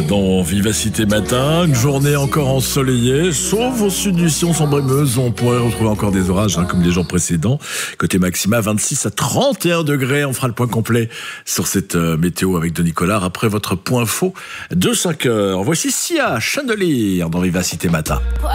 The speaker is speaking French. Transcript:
Dans Vivacité Matin, une journée encore ensoleillée, sauf au sud du Sion, sans brumeuse. On pourrait retrouver encore des orages, comme les jours précédents. Côté maxima, 26 à 31 degrés. On fera le point complet sur cette météo avec Denis Collard après votre point faux de 5 heures. Voici Sia Chandelier dans Vivacité Matin.